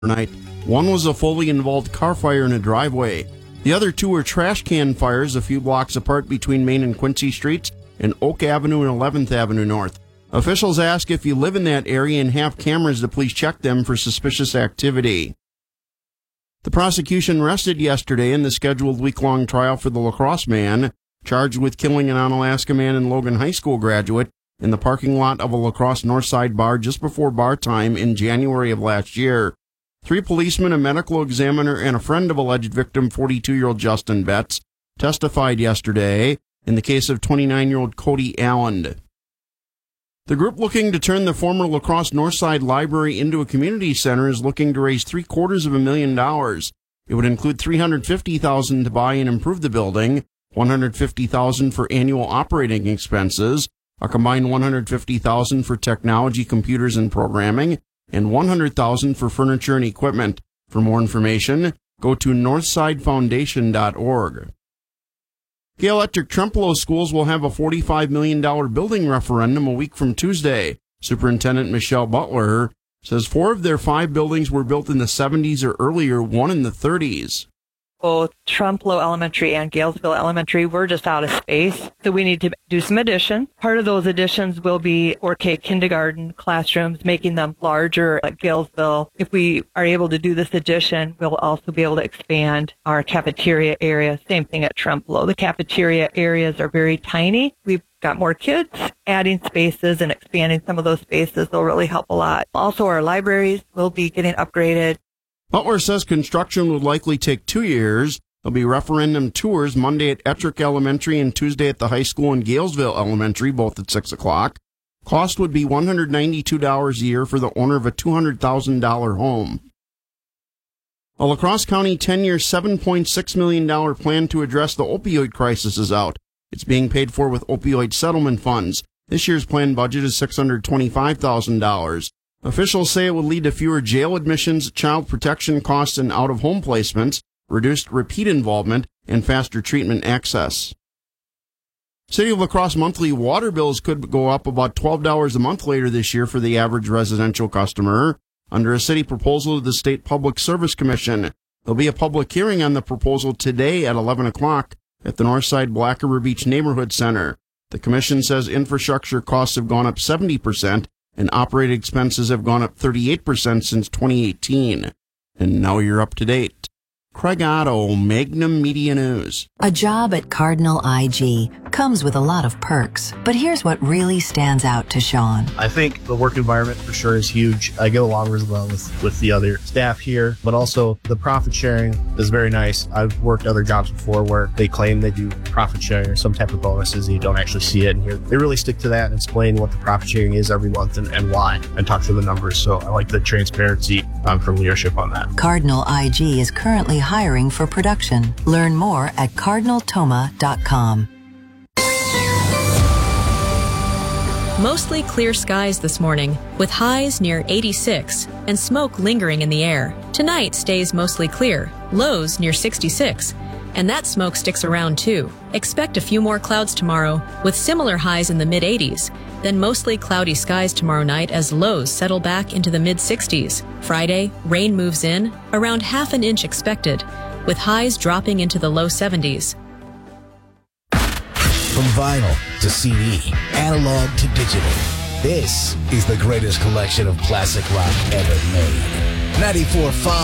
night. One was a fully involved car fire in a driveway. The other two were trash can fires a few blocks apart between Main and Quincy Streets and Oak Avenue and 11th Avenue North. Officials ask if you live in that area and have cameras to please check them for suspicious activity. The prosecution rested yesterday in the scheduled week-long trial for the La Crosse man, charged with killing an Onalaska man and Logan High School graduate in the parking lot of a La Crosse Northside bar just before bar time in January of last year. 3 policemen, a medical examiner, and a friend of alleged victim, 42-year-old Justin Betts, testified yesterday in the case of 29-year-old Cody Allen. The group looking to turn the former La Crosse Northside Library into a community center is looking to raise $750,000. It would include $350,000 to buy and improve the building, $150,000 for annual operating expenses, a combined $150,000 for technology, computers, and programming, and $100,000 for furniture and equipment. For more information, go to northsidefoundation.org. Gale Electric Trempealeau schools will have a $45 million building referendum a week from Tuesday. Superintendent Michelle Butler says 4 of their 5 buildings were built in the 70s or earlier, 1 in the 30s. Both Trempealeau Elementary and Galesville Elementary were just out of space, so we need to do some additions. Part of those additions will be 4K kindergarten classrooms, making them larger at Galesville. If we are able to do this addition, we'll also be able to expand our cafeteria area. Same thing at Trempealeau. The cafeteria areas are very tiny. We've got more kids. Adding spaces and expanding some of those spaces will really help a lot. Also, our libraries will be getting upgraded. Butler says construction would likely take 2 years. There'll be referendum tours Monday at Ettrick Elementary and Tuesday at the high school in Galesville Elementary, both at 6 o'clock. Cost would be $192 a year for the owner of a $200,000 home. A La Crosse County 10-year, $7.6 million plan to address the opioid crisis is out. It's being paid for with opioid settlement funds. This year's planned budget is $625,000. Officials say it will lead to fewer jail admissions, child protection costs, and out-of-home placements, reduced repeat involvement, and faster treatment access. City of La Crosse monthly water bills could go up about $12 a month later this year for the average residential customer, under a city proposal to the State Public Service Commission. There'll be a public hearing on the proposal today at 11 o'clock at the Northside Black River Beach Neighborhood Center. The commission says infrastructure costs have gone up 70%, and operating expenses have gone up 38% since 2018. And now you're up to date. Craig Otto, Magnum Media News. A job at Cardinal IG comes with a lot of perks, but here's what really stands out to Sean. I think the work environment for sure is huge. I get along really well with the other staff here, but also the profit sharing is very nice. I've worked other jobs before where they claim they do profit sharing or some type of bonuses and you don't actually see it. And here they really stick to that and explain what the profit sharing is every month and why, and talk through the numbers. So I like the transparency from leadership on that. Cardinal IG is currently hiring for production. Learn more at cardinaltoma.com. Mostly clear skies this morning, with highs near 86 and smoke lingering in the air. Tonight stays mostly clear, lows near 66, and that smoke sticks around too. Expect a few more clouds tomorrow, with similar highs in the mid-80s, then mostly cloudy skies tomorrow night as lows settle back into the mid-60s. Friday, rain moves in, around half an inch expected, with highs dropping into the low 70s. From vinyl to CD, analog to digital, this is the greatest collection of classic rock ever made. 94.5